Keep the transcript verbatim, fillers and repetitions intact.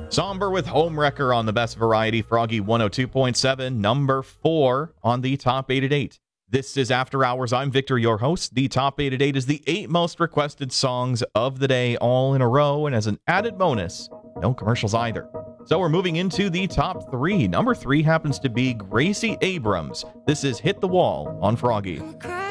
Somber with Homewrecker on the Best Variety, Froggy one oh two point seven, number four on the Top eight at eight. This is After Hours. I'm Victor, your host. The Top eight at eight is the eight most requested songs of the day, all in a row, and as an added bonus, no commercials either. So we're moving into the top three. Number three happens to be Gracie Abrams. This is Hit the Wall on Froggy.